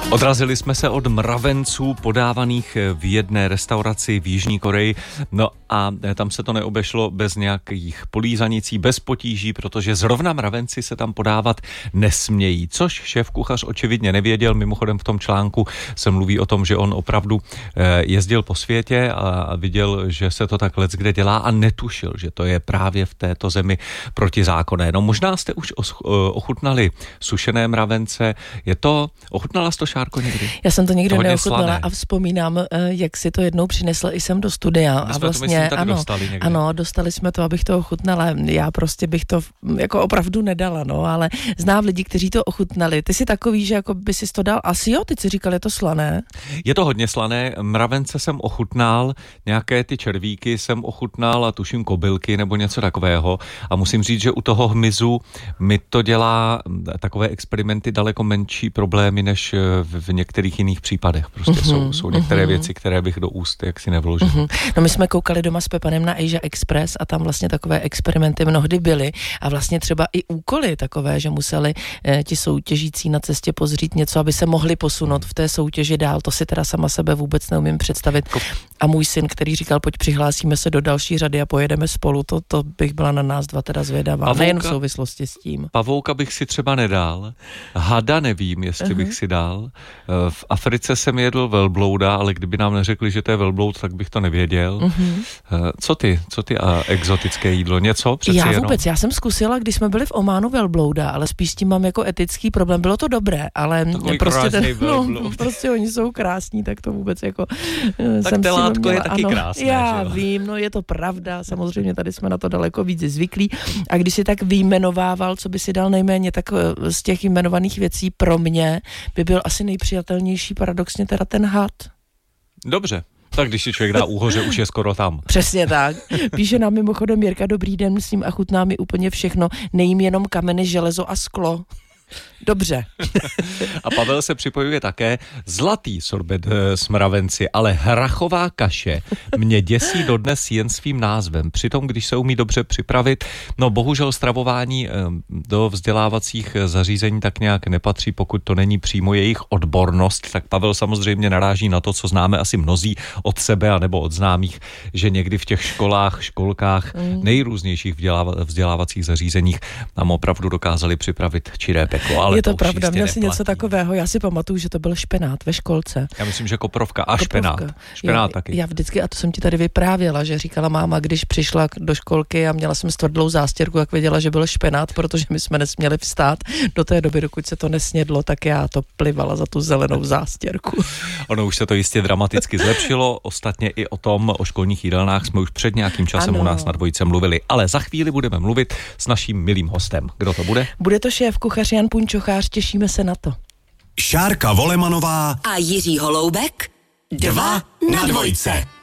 Odrazili jsme se od mravenců podávaných v jedné restauraci v Jižní Koreji, no a tam se to neobešlo bez nějakých polízanicí, bez potíží, protože zrovna mravenci se tam podávat nesmějí, což šéfkuchař očividně nevěděl. Mimochodem v tom článku se mluví o tom, že on opravdu jezdil po světě a viděl, že se to tak leckde dělá a netušil, že to je právě v této zemi protizákonné. No možná jste už ochutnali sušené mravence, ochutnala jsi to, Šárko, někdy? Já jsem to nikdy neochutnala a vzpomínám, jak si to jednou přinesl i sem do studia. My jsme to, myslím, tady dostali někdy. Ano, dostali jsme to, abych to ochutnala. Já prostě bych to jako opravdu nedala, no, ale znám lidi, kteří to ochutnali. Ty jsi takový, že jako by si to dal? Asi jo, ty jsi říkal, je to slané. Je to hodně slané, mravence jsem ochutnal, nějaké ty červíky jsem ochutnal a tuším kobylky nebo něco takového a musím říct, že u toho hmyzu mi to dělá takové experimenty daleko menší problémy, než v některých jiných případech. Prostě jsou některé věci, které bych do úst jaksi nevložil. No my jsme koukali doma s Pepanem na Asia Express a tam vlastně takové experimenty mnohdy byly a vlastně třeba i úkoly takové, že museli ti soutěžící na cestě pozřít něco, aby se mohli posunout v té soutěži dál. To si teda sama sebe vůbec neumím představit. A můj syn, který říkal, pojď přihlásíme se do další řady a pojedeme spolu, to bych byla na nás dva teda zvědavá. Nejen v souvislosti s tím. Pavouka bych si třeba nedal. Hada nevím, jestli bych si dal. V Africe jsem jedl velblouda, ale kdyby nám neřekli, že to je velbloud, tak bych to nevěděl. Co ty a exotické jídlo? Něco? Přeci já jenom? Vůbec, já jsem zkusila, když jsme byli v Ománu velblouda, ale spíš tím mám jako etický problém. Bylo to dobré, ale prostě oni jsou krásní, tak to vůbec jako tak telátko je taky krásné. Já vím, no je to pravda, samozřejmě tady jsme na to daleko víc zvyklí. A když si tak vyjmenovával, co by si dal nejméně, tak z těch jmenovaných věcí pro mě by byl asi nejpřijatelnější paradoxně teda ten had. Dobře. Tak když si člověk dá úhoře, už je skoro tam. Přesně tak. Píše nám mimochodem Jirka, dobrý den, s ním a chutná mi úplně všechno, nejím jenom kameny, železo a sklo. Dobře. A Pavel se připojuje také. Zlatý sorbet s mravenci, ale hrachová kaše mě děsí dodnes jen svým názvem. Přitom, když se umí dobře připravit, no bohužel stravování do vzdělávacích zařízení tak nějak nepatří, pokud to není přímo jejich odbornost, tak Pavel samozřejmě naráží na to, co známe asi mnozí od sebe anebo od známých, že někdy v těch školkách, nejrůznějších vzdělávacích zařízeních nám opravdu dokázali připravit čiré peklo. Ale je to pravda, měl jsi něco takového, já si pamatuju, že to byl špenát ve školce. Já myslím, že koprovka a špenát. Špenát taky. Já vždycky, a to jsem ti tady vyprávěla, že říkala máma, když přišla do školky a měla jsem stvrdlou zástěrku, jak věděla, že byl špenát, protože my jsme nesměli vstát do té doby, dokud se to nesnědlo, tak já to plivala za tu zelenou zástěrku. Ono už se to jistě dramaticky zlepšilo, ostatně i o školních jídelnách jsme už před nějakým časem u nás na Dvojce mluvili, ale za chvíli budeme mluvit s naším milým hostem. Kdo to bude? Bude to šéfkuchař Jan Punčochář, těšíme se na to. Šárka Volemanová a Jiří Holoubek 2 na Dvojce.